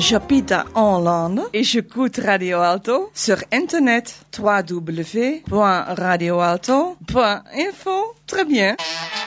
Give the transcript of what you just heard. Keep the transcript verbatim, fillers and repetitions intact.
J'habite en Hollande et j'écoute Radio Alto sur internet w w w point radio alto point info. Très bien.